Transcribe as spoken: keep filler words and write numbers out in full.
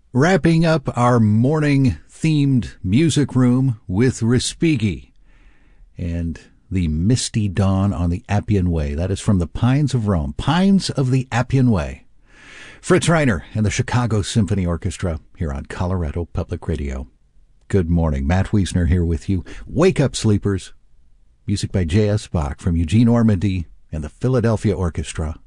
Wrapping up our morning-themed music room with Respighi and the Misty Dawn on the Appian Way. That is from the Pines of Rome. Pines of the Appian Way. Fritz Reiner and the Chicago Symphony Orchestra here on Colorado Public Radio. Good morning. Matt Wiesner here with you. Wake up, sleepers. Music by J S. Bach from Eugene Ormandy and the Philadelphia Orchestra.